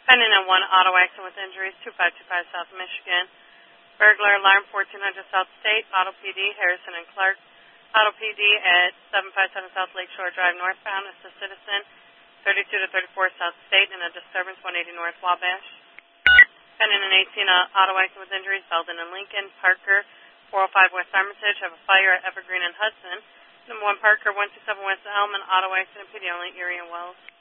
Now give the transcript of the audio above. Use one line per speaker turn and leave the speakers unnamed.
Pending in one auto accident with injuries, 2525 South Michigan. Burglar alarm, 1400 South State. Auto PD, Harrison and Clark. Auto PD at 757 South Lakeshore Drive northbound. Assist citizen, 32 to 34 South State, in a disturbance, 180 North Wabash. Pending an 18 auto accident with injuries, Belden and Lincoln. Parker, 405 West Armitage, have a fire at Evergreen and Hudson. Number 1 Parker, 127 West Elm, an auto accident, PD only, Erie and Wells.